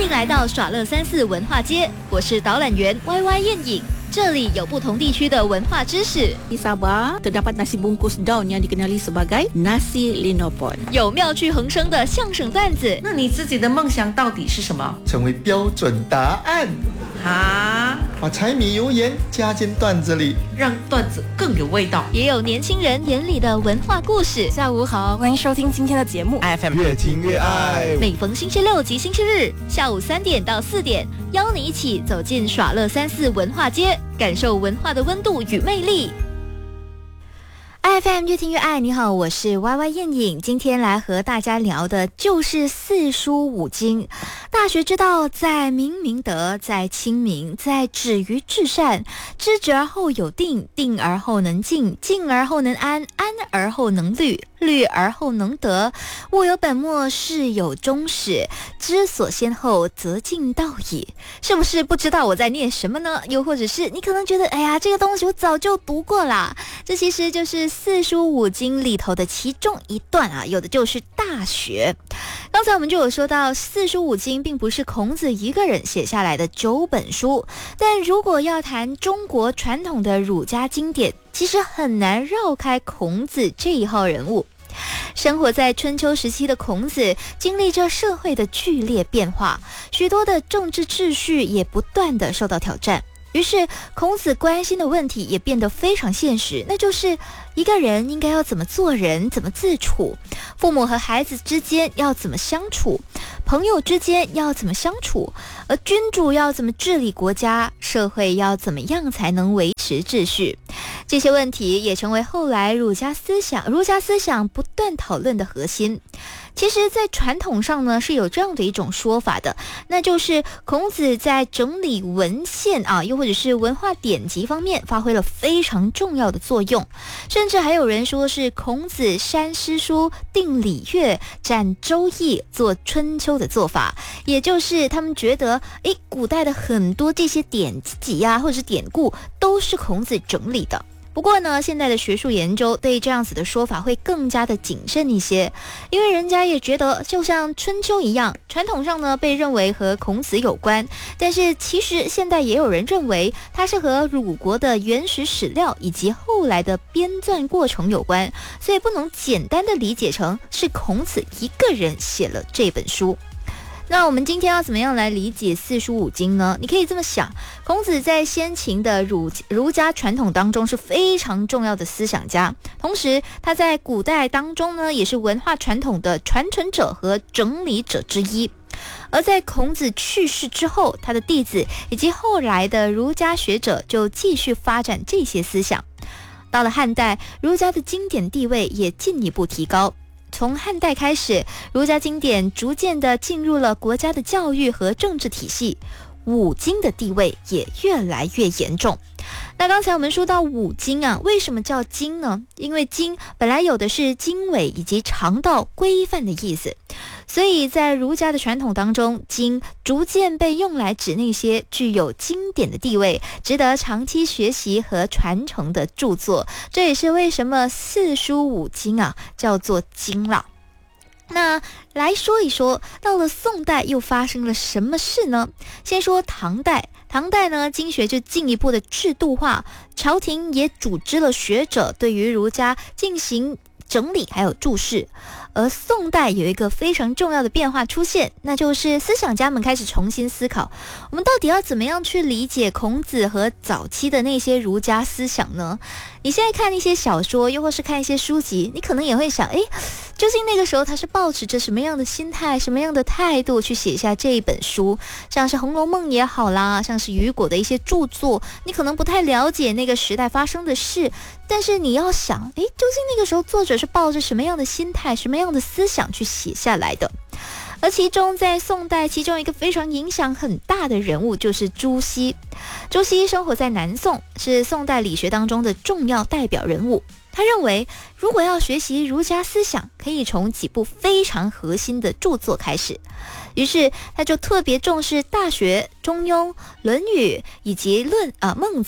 迎来到耍乐34文化街，我是导览员 YY 燕颖。这里有不同地区的文化知识。 Di Sabah terdapat nasi bungkus daun yang dikenali sebagai nasi linopon。 有妙趣横生的相声段子。 那你自己的梦想到底是什么？ 成为标准答案。把柴米油盐加进段子里， 让段子更有味道。 也有年轻人眼里的文化故事。 下午好，欢迎收听今天的节目 FM 越听越爱。 每逢星期六及星期日下午3点到4点，邀你一起走进耍乐34文化街，感受文化的温度与魅力。FM 越听越爱，你好，我是 YY 燕颖，今天来和大家聊的就是四书五经。大学之道，在明明德，在亲民，在止于至善。知止而后有定，定而后能静，静而后能安，安而后能虑，虑而后能得。物有本末，事有终始，知所先后，则近道矣。是不是不知道我在念什么呢？又或者是你可能觉得，哎呀，这个东西我早就读过啦。这其实就是四书五经里头的其中一段啊，有的就是《大学》。刚才我们就有说到，四书五经并不是孔子一个人写下来的9本书，但如果要谈中国传统的儒家经典，其实很难绕开孔子这一号人物。生活在春秋时期的孔子，经历着社会的剧烈变化，许多的政治秩序也不断的受到挑战。于是孔子关心的问题也变得非常现实，那就是一个人应该要怎么做人，怎么自处，父母和孩子之间要怎么相处，朋友之间要怎么相处，而君主要怎么治理国家，社会要怎么样才能维持秩序。这些问题也成为后来儒家思想不断讨论的核心。其实在传统上呢，是有这样的一种说法的，那就是孔子在整理文献又或者是文化典籍方面发挥了非常重要的作用，甚至还有人说是孔子删诗书，定礼乐，展周易，做春秋的做法，也就是他们觉得古代的很多这些典籍或者是典故都是孔子整理的。不过呢，现在的学术研究对这样子的说法会更加的谨慎一些，因为人家也觉得就像春秋一样，传统上呢被认为和孔子有关，但是其实现在也有人认为它是和鲁国的原始史料以及后来的编纂过程有关，所以不能简单的理解成是孔子一个人写了这本书。那我们今天要怎么样来理解四书五经呢？你可以这么想，孔子在先秦的儒家传统当中是非常重要的思想家，同时他在古代当中呢也是文化传统的传承者和整理者之一。而在孔子去世之后，他的弟子以及后来的儒家学者就继续发展这些思想。到了汉代，儒家的经典地位也进一步提高。从汉代开始，儒家经典逐渐的进入了国家的教育和政治体系，五经的地位也越来越严重。那刚才我们说到五经为什么叫经呢？因为经本来有的是经纬以及常道规范的意思，所以在儒家的传统当中，经逐渐被用来指那些具有经典的地位，值得长期学习和传承的著作。这也是为什么四书五经叫做经了。那来说一说，到了宋代又发生了什么事呢？先说唐代呢，经学就进一步的制度化，朝廷也组织了学者对于儒家进行整理还有注释。而宋代有一个非常重要的变化出现，那就是思想家们开始重新思考，我们到底要怎么样去理解孔子和早期的那些儒家思想呢？你现在看一些小说，又或是看一些书籍，你可能也会想，究竟那个时候他是抱持着什么样的心态，什么样的态度去写下这一本书？像是《红楼梦》也好啦，像是雨果的一些著作，你可能不太了解那个时代发生的事，但是你要想，究竟那个时候作者是抱着什么样的心态，什么样的思想去写下来的？而其中在宋代，其中一个非常影响很大的人物就是朱熹。朱熹生活在南宋，是宋代理学当中的重要代表人物。他认为，如果要学习儒家思想，可以从几部非常核心的著作开始。于是他就特别重视《大学》《中庸》《论语》以及孟子。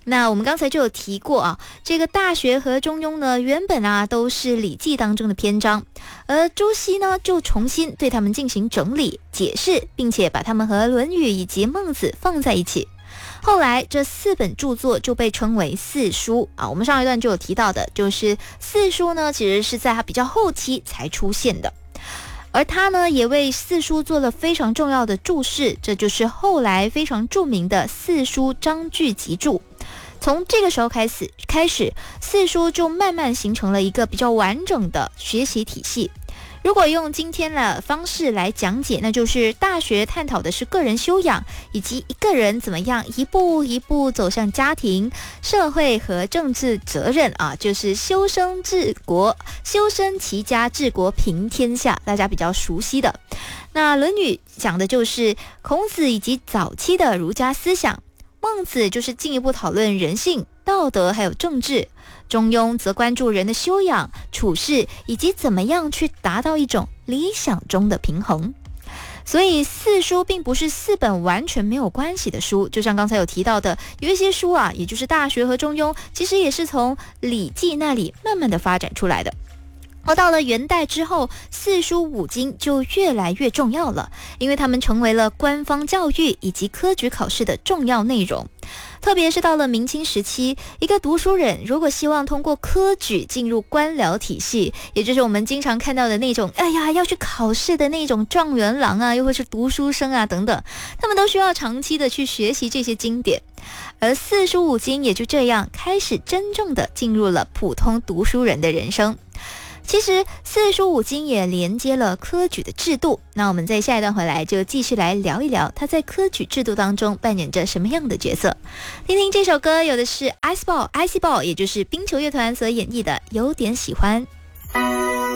那我们刚才就有提过啊，这个大学和中庸呢，原本啊都是《礼记》当中的篇章，而朱熹呢就重新对他们进行整理、解释，并且把他们和《论语》以及《孟子》放在一起。后来这4本著作就被称为四书啊。我们上一段就有提到的，就是四书呢，其实是在它比较后期才出现的。而他呢，也为四书做了非常重要的注释，这就是后来非常著名的四书章句集注。从这个时候开始，四书就慢慢形成了一个比较完整的学习体系。如果用今天的方式来讲解，那就是大学探讨的是个人修养，以及一个人怎么样一步一步走向家庭、社会和政治责任啊，就是修身齐家治国平天下，大家比较熟悉的。那《论语》讲的就是孔子以及早期的儒家思想，孟子就是进一步讨论人性、道德还有政治，中庸则关注人的修养、处事以及怎么样去达到一种理想中的平衡。所以四书并不是4本完全没有关系的书，就像刚才有提到的，有一些书啊，也就是大学和中庸，其实也是从《礼记》那里慢慢的发展出来的。而到了元代之后，四书五经就越来越重要了，因为它们成为了官方教育以及科举考试的重要内容。特别是到了明清时期，一个读书人如果希望通过科举进入官僚体系，也就是我们经常看到的那种要去考试的那种状元郎啊，又或是读书生啊等等，他们都需要长期的去学习这些经典。而四书五经也就这样开始真正的进入了普通读书人的人生。其实四书五经也连接了科举的制度，那我们在下一段回来就继续来聊一聊它在科举制度当中扮演着什么样的角色。听听这首歌，有的是 Iceball， 也就是冰球乐团所演绎的《有点喜欢》。